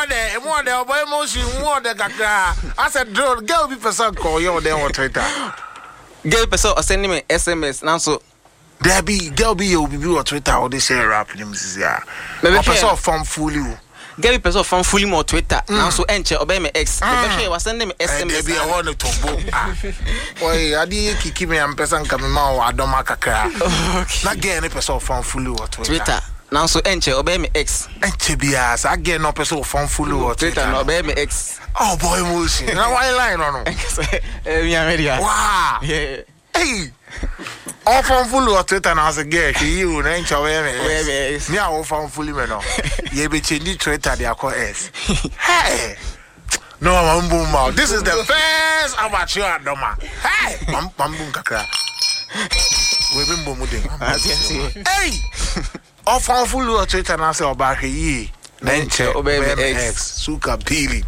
more boy emotion more the kakra. I said drone girl be person call you then on Twitter. Girl person send me SMS now so there be girl be you be on Twitter or they say rap them is ya. Me person from fully. Girl person from fully more Twitter now so enche obey me X. Me share was send me SMS. There be a one to bo. Boy, I did kiki me am person come ma adoma kakra. Na get any person from fully or Twitter. Now so enche obey me X. Enche bias again no person from fully or Twitter no obey me X. Oh boy emotion. Now why line on? Me am ready. Wow. Yeah. Hey. All from fully or Twitter now say get you na enche obey me. Me all from fully me no. You be change Twitter they call S. Hey. No, Mambuma. This is the first amateur Adoma. Hey, Mambum Kakra. We've been booming. Hey, off on full of Twitter and I say about here. Nenche, X, Suka Pili.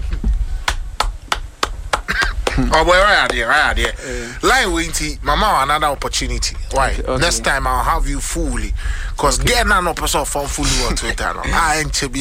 Oh, boy, right there. Line Winty, Mama, another opportunity. Why? Okay. Next time I'll have you fully. Because get an opposite from fully on Twitter. I ain't to be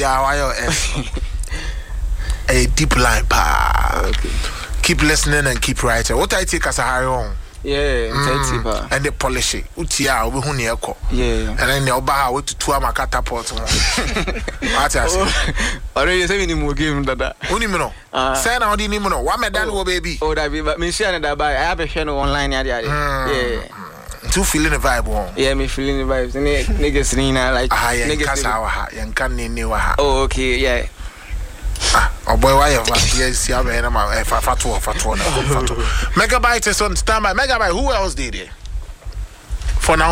a deep line, pa. Okay. Keep listening and keep writing. What I take as a high on? Yeah, and they polish it. Utia, we huni eko. Yeah. And then the oba we to tour my catapult. What I say? Already say we more game that. Uni no. Say na odi ni mo no. What me dan wo baby? Oh, that be but me share that buy. I have a share online yeah. Too feeling the vibe on. Yeah, me feeling the vibes. Niggas nina like niggas wa ha. Yan kan ni wa ha. Oh, okay, yeah. Oh boy, why you yes, you have a fatu. Megabyte is on standby. Megabyte, who else did it? For now.